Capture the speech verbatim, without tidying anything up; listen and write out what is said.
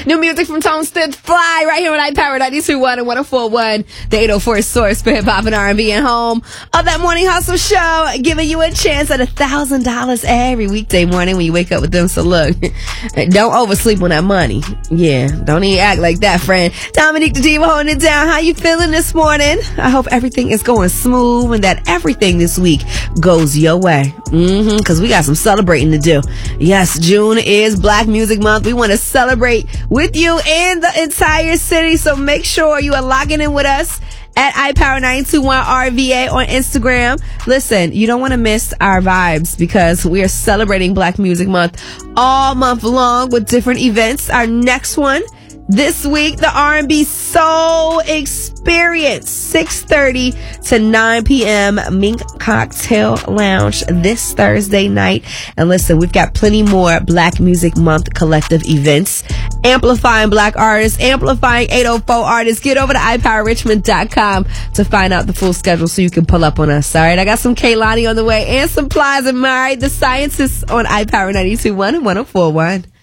New music from Tone Stith Fly right here on iPower ninety-two point one and one oh four point one, the eight oh four source for hip hop and R and B and home of that morning hustle show, giving you a chance at a thousand dollars every weekday morning when you wake up with them. So look, don't oversleep on that money. Yeah, don't even act like that, friend. Dominique the Diva holding it down. How you feeling this morning? I hope everything is going smooth and that everything this week goes your way. Mm-hmm, because we got some celebrating to do. Yes, June is Black Music Month. We want to celebrate with you in the entire city. So make sure you are logging in with us at iPower nine two one R V A on Instagram. Listen, you don't want to miss our vibes because we are celebrating Black Music Month all month long with different events. Our next one this week, the R and B Soul Experience, six thirty to nine p.m. Mink Cocktail Lounge this Thursday night. And listen, we've got plenty more Black Music Month collective events, amplifying Black artists, amplifying eight oh four artists. Get over to i power richmond dot com to find out the full schedule so you can pull up on us. All right, I got some Kehlani on the way and some Plies and Mari, the scientists on iPower ninety-two point one and one oh four point one.